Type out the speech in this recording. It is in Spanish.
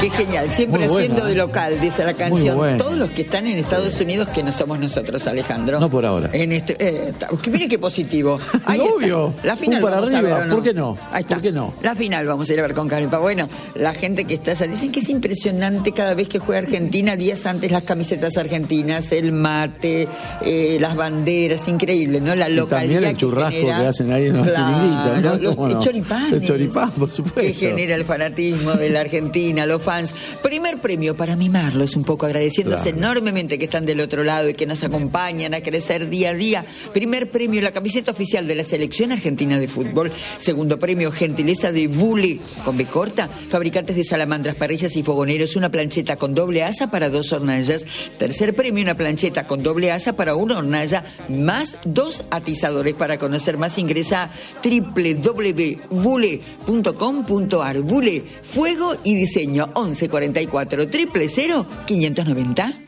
Qué genial, siempre Muy haciendo buena, de local, dice la canción. Muy buena. Todos los que están en Estados Unidos, que no somos nosotros, Alejandro. No por ahora. Mire qué positivo. Ahí Obvio. está. La final Para vamos a ver, arriba. ¿o no? ¿Por qué no? Ahí está. ¿Por qué no? La final vamos a ir a ver con Canepa. Bueno, la gente que está allá dicen que es impresionante cada vez que juega Argentina, días antes las camisetas argentinas, el mate, las banderas, increíble, ¿no? La localidad. También el churrasco que hacen ahí en los chiringuitos, ¿no? El choripán. El choripán, por supuesto. Que genera el fanatismo de la Argentina, los fans. Primer premio para mimarlos un poco, agradeciéndose enormemente que están del otro lado y que nos acompañan a crecer día a día. Primer premio, la camiseta oficial de la Selección Argentina de Fútbol. Segundo premio, gentileza de Bule, con B corta, fabricantes de salamandras, parrillas y fogoneros, una plancheta con doble asa para 2 hornallas. Tercer premio, una plancheta con doble asa para 1 hornalla, más 2 atizadores. Para conocer más, ingresa a www.bule.com.ar. Bule, fuego y diseño, 1144 000 590.